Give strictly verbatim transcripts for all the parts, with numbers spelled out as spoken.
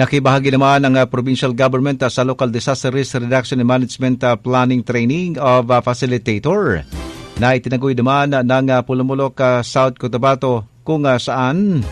Nakibahagi naman ang uh, provincial government uh, sa Local Disaster Risk Reduction and Management uh, Planning Training of uh, Facilitator na itinagoy naman uh, ng uh, Pulumulok, uh, South Cotabato kung uh, saan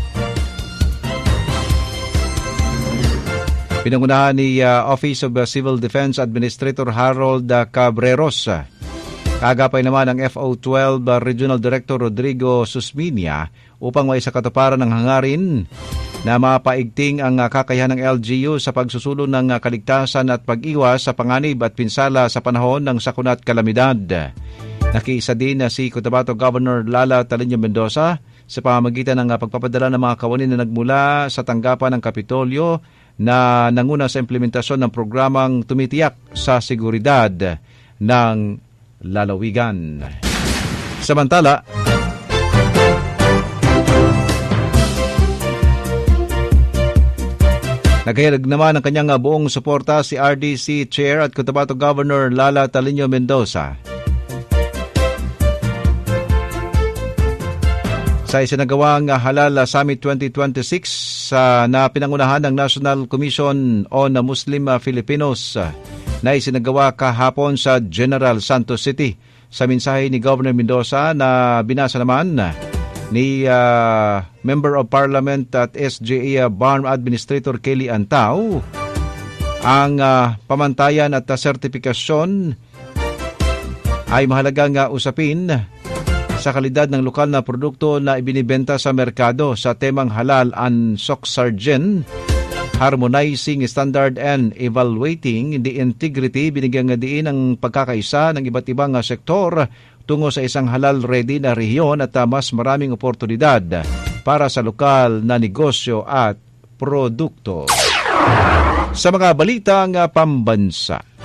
pinangunahan ni uh, Office of uh, Civil Defense Administrator Harold uh, Cabreros. Kagapay naman ang F O twelve uh, Regional Director Rodrigo Susminia upang may sa katuparan ng hangarin na mapaigting ang uh, kakayahan ng L G U sa pagsusulong ng uh, kaligtasan at pag-iwas sa panganib at pinsala sa panahon ng sakuna at kalamidad. Nakiisa din na uh, si Cotabato Governor Lala Talino Mendoza sa pamamagitan ng uh, pagpapadala ng mga kawanin na nagmula sa tanggapan ng Kapitolyo na nanguna sa implementasyon ng programang tumitiyak sa seguridad ng lalawigan. Samantala, naghayag naman ang kanyang buong suporta si R D C Chair at Cotabato Governor Lala Talino Mendoza sa isinagawang Halal Summit twenty twenty-six uh, na pinangunahan ng National Commission on Muslim Filipinos uh, na isinagawa kahapon sa General Santos City. Sa mensahe ni Governor Mendoza na binasa naman uh, ni uh, Member of Parliament at S J A Barm Administrator Kelly Antao, ang uh, pamantayan at uh, sertifikasyon ay mahalagang uh, usapin sa kalidad ng lokal na produkto na ibinibenta sa merkado sa temang halal and Soxargen, harmonizing standard and evaluating the integrity. Binigyang diin ang pagkakaisa ng iba't ibang uh, sektor tungo sa isang halal-ready na rehiyon at uh, mas maraming oportunidad para sa lokal na negosyo at produkto. Sa mga balitang uh, pambansa,